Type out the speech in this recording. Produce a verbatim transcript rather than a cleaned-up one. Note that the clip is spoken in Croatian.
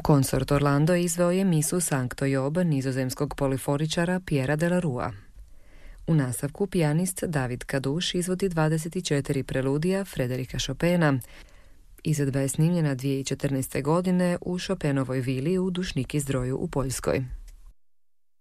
Konsort Orlando izveo je misu Sancto Job nizozemskog poliforičara Piera de la Rua. U nastavku pijanist David Kaduš izvodi dvadeset četiri preludija Frederika Chopina. Izvedba je snimljena dvije tisuće četrnaeste. godine u Chopinovoj vili u Dušniki Zdroju u Poljskoj.